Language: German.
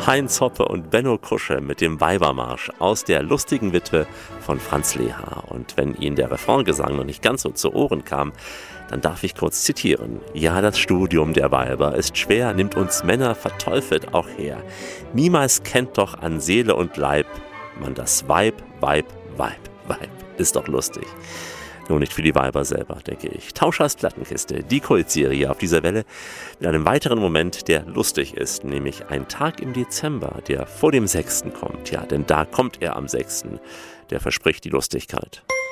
Heinz Hoppe und Benno Kusche mit dem Weibermarsch aus der lustigen Witwe von Franz Leha. Und wenn Ihnen der Refraingesang noch nicht ganz so zu Ohren kam, dann darf ich kurz zitieren. Ja, das Studium der Weiber ist schwer, nimmt uns Männer verteufelt auch her. Niemals kennt doch an Seele und Leib man das Weib. Ist doch lustig. Nur nicht für die Weiber selber, denke ich. Tauschers Plattenkiste, die Kultserie auf dieser Welle mit einem weiteren Moment, der lustig ist, nämlich ein Tag im Dezember, der vor dem 6. kommt. Ja, denn da kommt er am 6. Der verspricht die Lustigkeit.